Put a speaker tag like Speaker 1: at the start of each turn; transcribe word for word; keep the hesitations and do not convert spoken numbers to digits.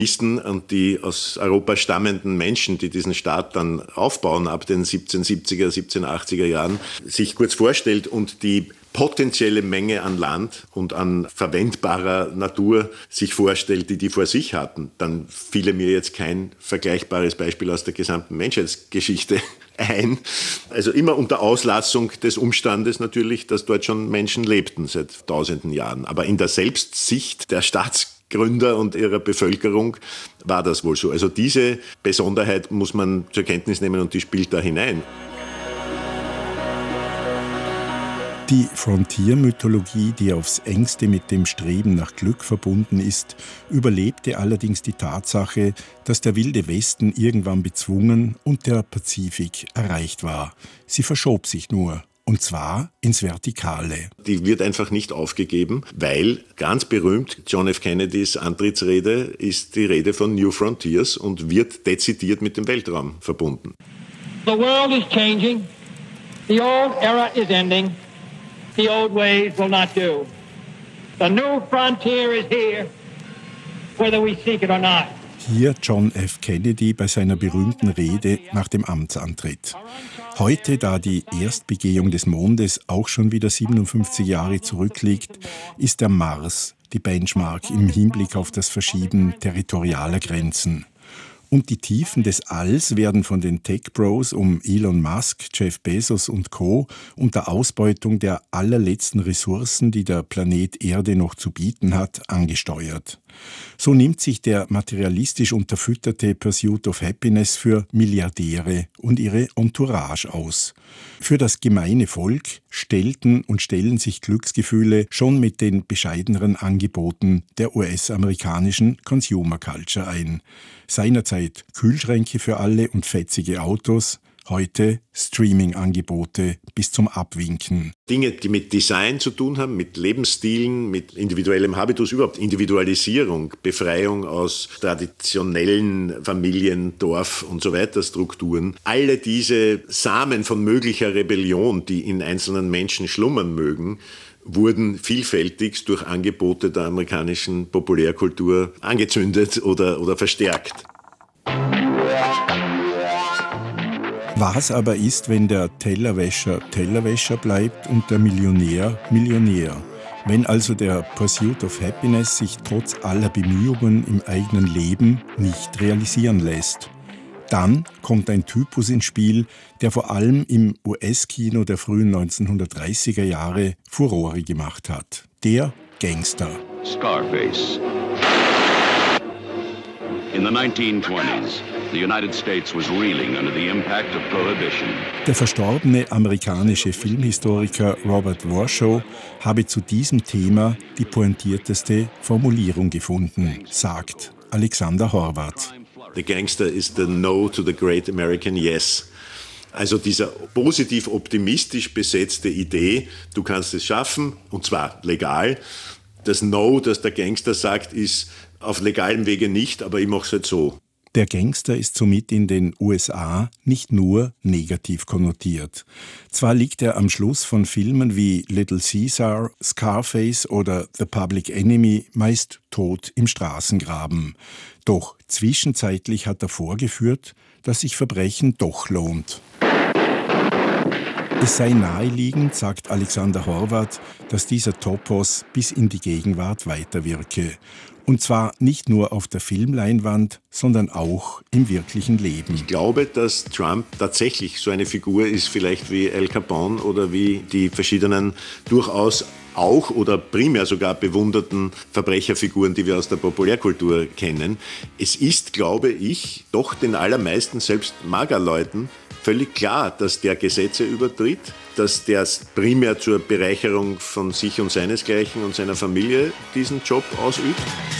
Speaker 1: Und die aus Europa stammenden Menschen, die diesen Staat dann aufbauen ab den siebzehnhundertsiebziger, siebzehnhundertachtziger Jahren, sich kurz vorstellt und die potenzielle Menge an Land und an verwendbarer Natur sich vorstellt, die die vor sich hatten, dann fiele mir jetzt kein vergleichbares Beispiel aus der gesamten Menschheitsgeschichte ein. Also immer unter Auslassung des Umstandes natürlich, dass dort schon Menschen lebten seit tausenden Jahren. Aber in der Selbstsicht der Staatsgründer und ihrer Bevölkerung war das wohl so. Also diese Besonderheit muss man zur Kenntnis nehmen und die spielt da hinein.
Speaker 2: Die Frontier-Mythologie, die aufs engste mit dem Streben nach Glück verbunden ist, überlebte allerdings die Tatsache, dass der Wilde Westen irgendwann bezwungen und der Pazifik erreicht war. Sie verschob sich nur. Und zwar ins Vertikale.
Speaker 1: Die wird einfach nicht aufgegeben, weil ganz berühmt John F. Kennedys Antrittsrede ist die Rede von New Frontiers und wird dezidiert mit dem Weltraum verbunden.
Speaker 3: The world is changing. The old era is ending. The old ways will not do. The new frontier is here, whether we seek it or not.
Speaker 2: Hier John F. Kennedy bei seiner berühmten Rede nach dem Amtsantritt. Heute, da die Erstbegehung des Mondes auch schon wieder siebenundfünfzig Jahre zurückliegt, ist der Mars die Benchmark im Hinblick auf das Verschieben territorialer Grenzen. Und die Tiefen des Alls werden von den Tech-Bros um Elon Musk, Jeff Bezos und Co. unter Ausbeutung der allerletzten Ressourcen, die der Planet Erde noch zu bieten hat, angesteuert. So nimmt sich der materialistisch unterfütterte Pursuit of Happiness für Milliardäre und ihre Entourage aus. Für das gemeine Volk stellten und stellen sich Glücksgefühle schon mit den bescheideneren Angeboten der U S-amerikanischen Consumer Culture ein. Seinerzeit Kühlschränke für alle und fetzige Autos, heute Streaming-Angebote bis zum Abwinken.
Speaker 1: Dinge, die mit Design zu tun haben, mit Lebensstilen, mit individuellem Habitus, überhaupt Individualisierung, Befreiung aus traditionellen Familien, Dorf und so weiter Strukturen. Alle diese Samen von möglicher Rebellion, die in einzelnen Menschen schlummern mögen, wurden vielfältigst durch Angebote der amerikanischen Populärkultur angezündet oder, oder verstärkt.
Speaker 2: Was aber ist, wenn der Tellerwäscher Tellerwäscher bleibt und der Millionär Millionär? Wenn also der Pursuit of Happiness sich trotz aller Bemühungen im eigenen Leben nicht realisieren lässt? Dann kommt ein Typus ins Spiel, der vor allem im U S-Kino der frühen neunzehnhundertdreißiger Jahre Furore gemacht hat. Der Gangster.
Speaker 4: Scarface. In the nineteen twenties, the United States was reeling under the impact of prohibition.
Speaker 2: Der verstorbene amerikanische Filmhistoriker Robert Warshaw habe zu diesem Thema die pointierteste Formulierung gefunden, sagt Alexander Horvath.
Speaker 1: The Gangster is the no to the great American yes. Also dieser positiv optimistisch besetzte Idee, du kannst es schaffen, und zwar legal. Das No, das der Gangster sagt, ist auf legalem Wege nicht, aber ich mache es halt so.
Speaker 2: Der Gangster ist somit in den U S A nicht nur negativ konnotiert. Zwar liegt er am Schluss von Filmen wie Little Caesar, Scarface oder The Public Enemy meist tot im Straßengraben. Doch zwischenzeitlich hat er vorgeführt, dass sich Verbrechen doch lohnt. Es sei naheliegend, sagt Alexander Horvath, dass dieser Topos bis in die Gegenwart weiterwirke. Und zwar nicht nur auf der Filmleinwand, sondern auch im wirklichen Leben.
Speaker 1: Ich glaube, dass Trump tatsächlich so eine Figur ist, vielleicht wie Al Capone oder wie die verschiedenen durchaus auch oder primär sogar bewunderten Verbrecherfiguren, die wir aus der Populärkultur kennen. Es ist, glaube ich, doch den allermeisten, selbst Magerleuten, völlig klar, dass der Gesetze übertritt, dass der primär zur Bereicherung von sich und seinesgleichen und seiner Familie diesen Job ausübt.